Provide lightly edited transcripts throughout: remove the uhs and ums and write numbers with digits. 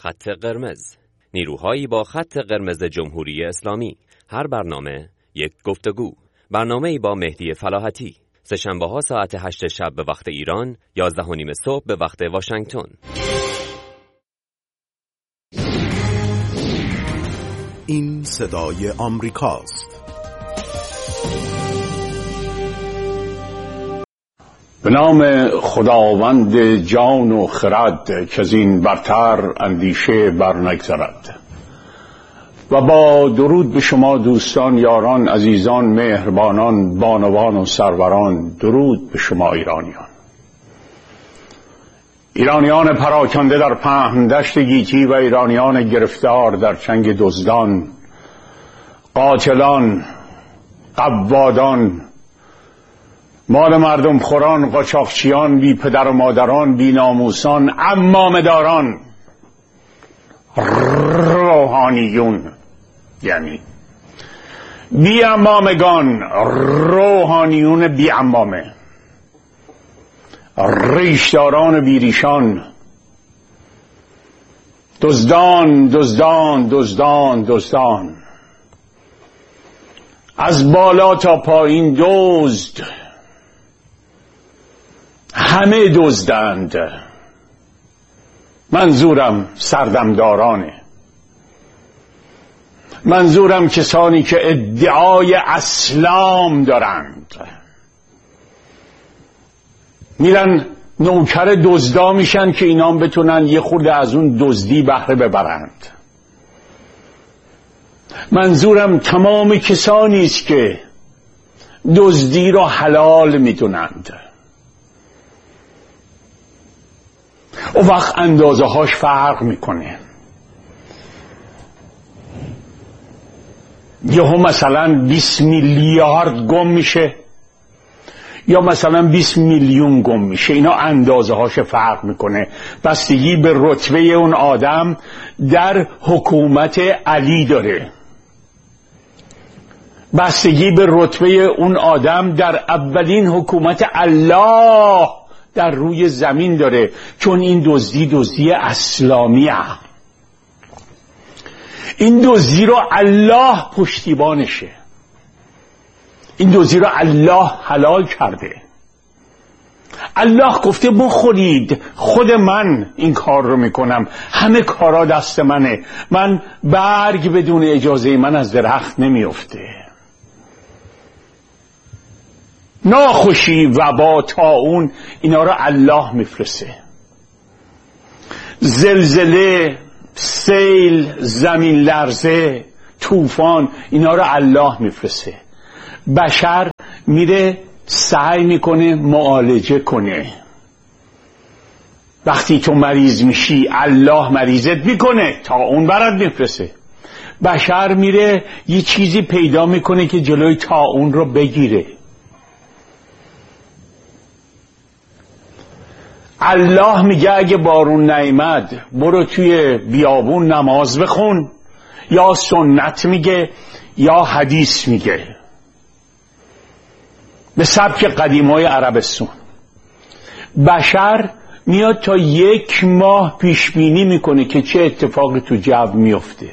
خط قرمز. نیروهایی با خط قرمز جمهوری اسلامی. هر برنامه یک گفتگو. برنامه‌ای با مهدی فلاحتی. سه‌شنبه‌ها ساعت 8 شب به وقت ایران، 11:30 صبح به وقت واشنگتن. این صدای آمریکاست. به نام خداوند جان و خرد که از این برتر اندیشه بر نگذرد، و با درود به شما دوستان، یاران، عزیزان، مهربانان، بانوان و سروران. درود به شما ایرانیان پراکنده در پهن دشت گیتی و ایرانیان گرفتار در چنگ دزدان، قاتلان، قوادان، مال مردم خوران، قاچاقچیان، بی پدر و مادران، بی ناموسان، عمامه داران، روحانیون، یعنی بی عمامگان، روحانیون بی عمامه، ریشداران بی ریشان، دزدان دزدان دزدان دزدان، از بالا تا پایین دزد، همه دزدند. منظورم سردمدارانه، منظورم کسانی که ادعای اسلام دارند، میرن نوکر دزدا میشن که اینا بتونن یه خورده از اون دزدی بهره ببرند. منظورم تمام کسانی است که دزدی را حلال میدونند. اون وقت اندازه هاش فرق میکنه. یهو مثلا 20 میلیارد گم میشه یا مثلا 20 میلیون گم میشه. اینا اندازه هاش فرق میکنه، بستگی به رتبه اون آدم در حکومت علی داره، بستگی به رتبه اون آدم در اولین حکومت الله در روی زمین داره، چون این دزدی اسلامیه. این دزدی رو الله پشتیبانشه، این دزدی رو الله حلال کرده. الله گفته بخورید، خود من این کار رو میکنم، همه کارا دست منه، من برگ بدون اجازه من از درخت نمیفته. ناخوشی، وبا، طاعون، اینا رو الله میفرسته. زلزله، سیل، زمین لرزه، طوفان، اینا رو الله میفرسته. بشر میره سعی میکنه معالجه کنه. وقتی تو مریض میشی الله مریضت میکنه، طاعون برات میفرسته. بشر میره یه چیزی پیدا میکنه که جلوی طاعون رو بگیره. الله میگه اگه بارون نیامد برو توی بیابون نماز بخون، یا سنت میگه یا حدیث میگه، به سبک قدیمای عربستان. بشر میاد تا 1 ماه پیش بینی میکنه که چه اتفاقی تو جو میفته.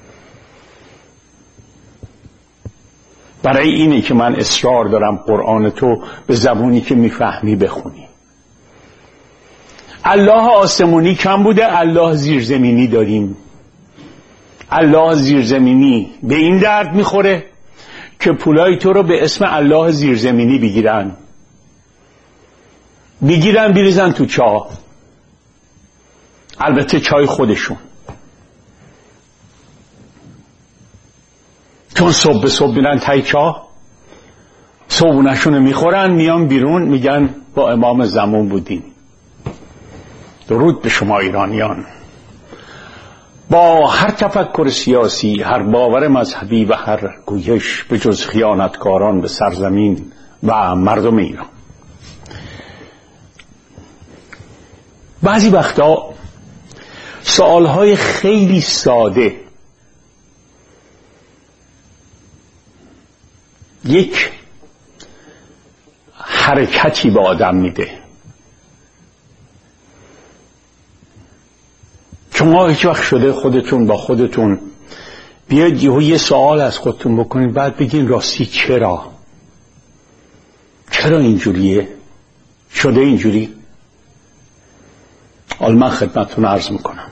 برای اینه که من اصرار دارم قرآن تو به زبونی که میفهمی بخونی. الله آسمونی کم بوده، الله زیرزمینی داریم. الله زیرزمینی به این درد میخوره که پولای تو رو به اسم الله زیرزمینی بگیرن بریزن تو چاه، البته چای خودشون، چون صبح به صبح میرن تای چاه، صبحونشون میخورن، میان بیرون میگن با امام زمان بودیم. درود به شما ایرانیان. با هر تفکر سیاسی، هر باور مذهبی و هر گویش به جز خیانتکاران به سرزمین و مردم ایران. بعضی وقتا سوالهای خیلی ساده یک حرکتی به آدم میده. شما هیچ وقت شده خودتون با خودتون بیاید یه سوال از خودتون بکنید بعد بگین راستی چرا اینجوریه؟ شده اینجوری؟ حالا من خدمتتون عرض میکنم.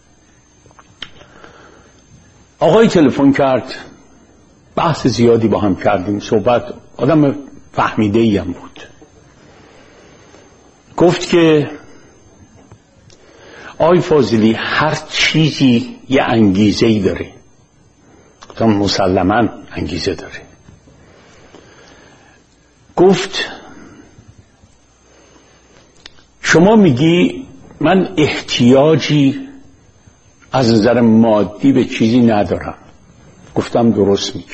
آقای تلفن کرد، بحث زیادی با هم کردیم، صحبت، آدم فهمیده ایم بود. گفت که آقای فاضلی هر چیزی یه انگیزه‌ای داره. گفتم مسلماً انگیزه داره. گفت شما میگی من احتیاجی از نظر مادی به چیزی ندارم. گفتم درست میگی.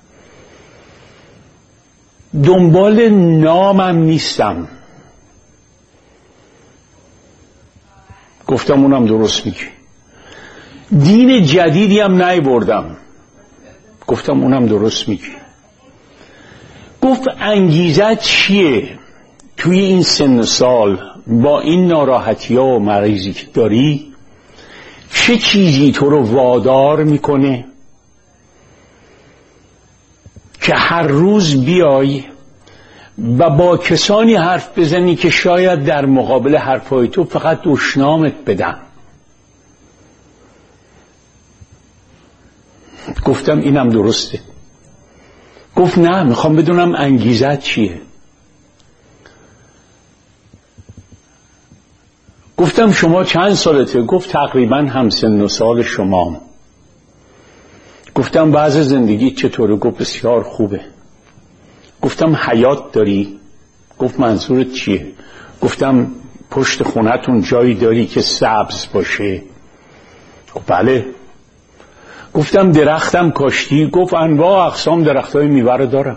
دنبال نامم نیستم. گفتم اونم درست میگی. دین جدیدی هم نیاوردم. گفتم اونم درست میگی. گفت انگیزه چیه توی این سن و سال با این ناراحتی ها و مریضی که داری؟ چه چیزی تو رو وادار میکنه که هر روز بیای و با کسانی حرف بزنی که شاید در مقابل حرفای تو فقط دشنامت بدن؟ گفتم اینم درسته. گفت نه، میخوام بدونم انگیزت چیه. گفتم شما چند سالته؟ گفت تقریبا همسن و سال شما. گفتم وضع زندگی چطوره؟ گفت بسیار خوبه. گفتم حیات داری؟ گفت منظورت چیه؟ گفتم پشت خونتون جایی داری که سبز باشه؟ گفت بله. گفتم درختم کاشتی؟ گفت انواع اقسام درختای میوه رو دارم.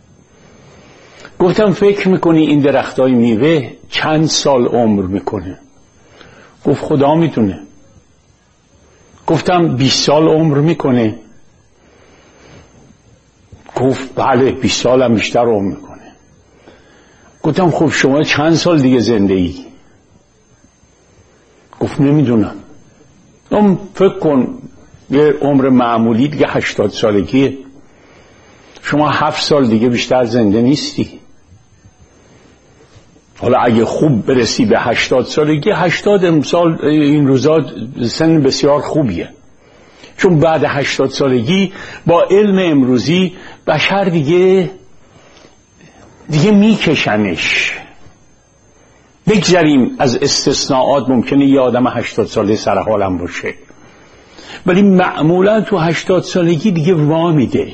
گفتم فکر میکنی این درختای میوه چند سال عمر میکنه؟ گفت خدا میدونه. گفتم 20 سال عمر میکنه؟ گفت بله 20 سال هم بیشتر عمر میکنه. گفتم خب شما چند سال دیگه زنده ای؟ گفت نمیدونم. فکر کن یه عمر معمولی دیگه 80 سالگیه. شما 7 سال دیگه بیشتر زنده نیستی. حالا اگه خوب برسی به 80 سالگی، 80 امسال این روزا سن بسیار خوبیه، چون بعد 80 سالگی با علم امروزی بشر دیگه میکشنش. بگذاریم از استثناءات، ممکنه یه آدم 80 ساله سرحالم باشه، ولی معمولا تو 80 سالگی دیگه وامیده.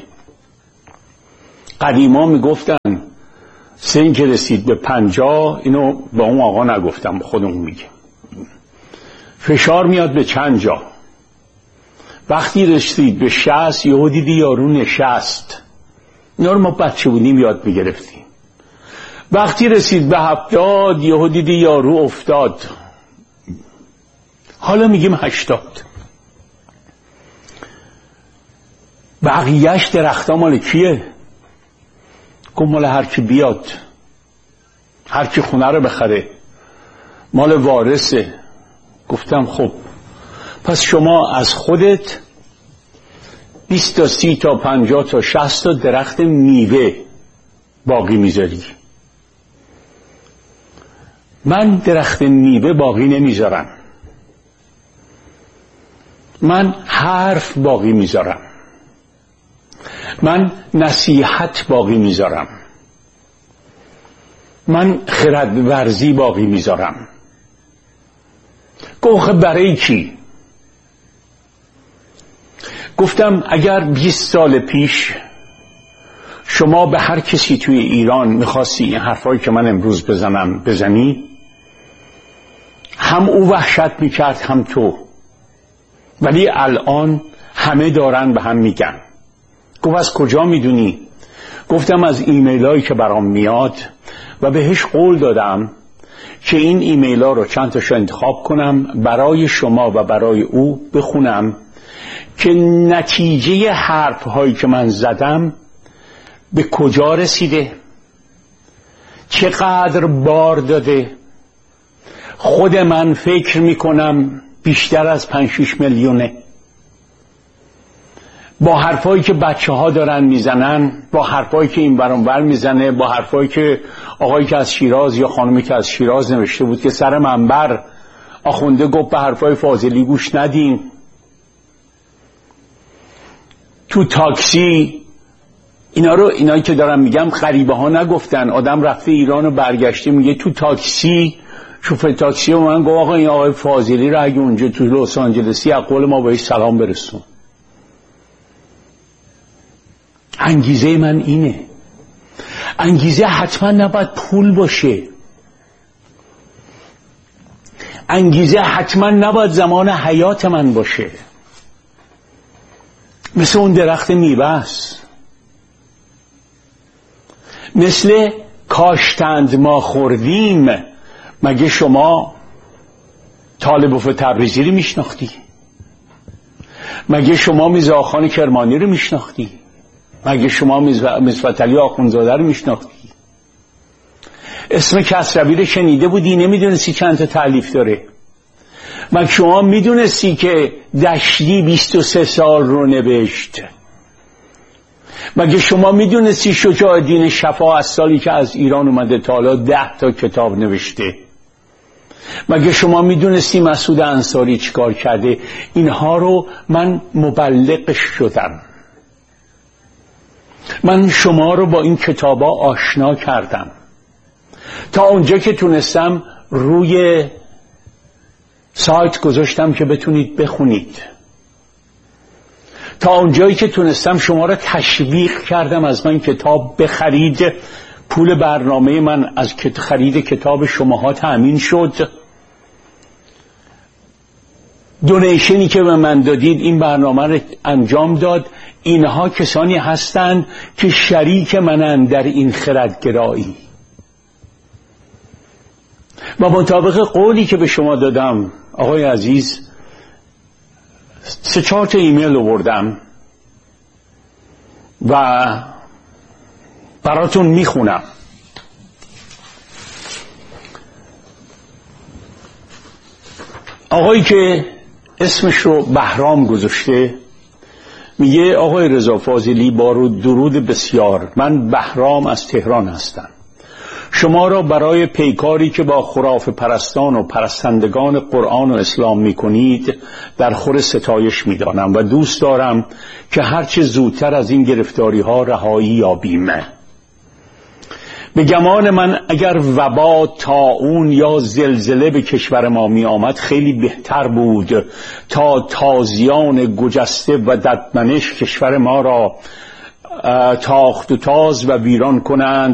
قدیما میگفتن سن که رسید به 50، اینو با اون آقا نگفتم، خودمون میگه، فشار میاد به چند جا. وقتی رسید به 60 یهو دیدی یارو نشست. اینا رو ما بچه بودیم یاد میگرفتیم. وقتی رسید به 70 یهو دیدی یارو افتاد. حالا میگیم 80. بقیهش درختا مال کیه؟ گفت مال هر کی بیاد، هر کی خونه رو بخره، مال وارثه. گفتم خب پس شما از خودت 20 تا 30 تا 50 تا 60 تا درخت میوه باقی میذاری. من درخت میوه باقی نمیذارم، من حرف باقی میذارم، من نصیحت باقی میذارم، من خردورزی باقی میذارم. گفت برای کی؟ گفتم اگر 20 سال پیش شما به هر کسی توی ایران میخواستی این حرفایی که من امروز بزنم بزنی، هم او وحشت میکرد هم تو، ولی الان همه دارن به هم میگن. گفت از کجا میدونی؟ گفتم از ایمیل هایی که برام میاد و بهش قول دادم که این ایمیل ها رو چند تاشو انتخاب کنم برای شما و برای او بخونم که نتیجه حرف هایی که من زدم به کجا رسیده، چقدر بار داده. خود من فکر میکنم بیشتر از 5-6 میلیونه. با حرفایی که بچه ها دارن میزنن، با حرفایی که این برانور میزنه، با حرفایی که آقایی که از شیراز یا خانمی که از شیراز نوشته بود که سر منبر آخونده گفت به حرفای فاضلی گوش ندین. تو تاکسی اینایی که دارم میگم غریبه ها نگفتن، آدم رفته ایران و برگشته میگه تو تاکسی شوفر تاکسی و من گفت آقا این آقای فاضلی رو اگه اونجا تو لس آنجلسی از قول ما بهش سلام برسون. انگیزه من اینه. انگیزه حتما نباید پول باشه. انگیزه حتما نباید زمان حیات من باشه. مثل اون درخت میوه است، مثل کاشتند ما خوردیم. مگه شما طالبوف تبریزی رو میشناختی؟ مگه شما میرزا آخان کرمانی رو میشناختی؟ مگه شما مصفت علی آخوندزاده رو میشناختی؟ اسم کسروی رو شنیده بودی؟ نمیدونستی چند تا تألیف داره؟ مگه شما میدونستی که دشتی 23 سال رو نوشت؟ مگه شما میدونستی شجاع الدین شفا از سالی که از ایران اومده تا حالا 10 تا کتاب نوشته؟ مگه شما میدونستی مسعود انصاری چیکار کرده؟ اینها رو من مبلغش شدم. من شما رو با این کتابا آشنا کردم. تا اونجا که تونستم روی سایت گذاشتم که بتونید بخونید. تا اونجایی که تونستم شما رو تشویق کردم از من کتاب بخرید. پول برنامه من از خرید کتاب شماها تأمین شد. دونیشنی که به من دادید این برنامه رو انجام داد. اینها کسانی هستند که شریک منن در این خردگرایی. و مطابق قولی که به شما دادم آقای عزیز 3-4 تا ایمیل آوردم و براتون میخونم. آقایی که اسمش رو بهرام گذاشته میگه آقای رضا فاضلی با درود بسیار، من بهرام از تهران هستم. شما را برای پیکاری که با خرافه پرستان و پرستندگان قرآن و اسلام میکنید در خور ستایش میدانم و دوست دارم که هرچه زودتر از این گرفتاری ها رهایی یابیم. به گمان من اگر وبا، طاعون یا زلزله به کشور ما می آمد خیلی بهتر بود تا تازیان گجسته و ددمنش کشور ما را تاخت و تاز و ویران کنند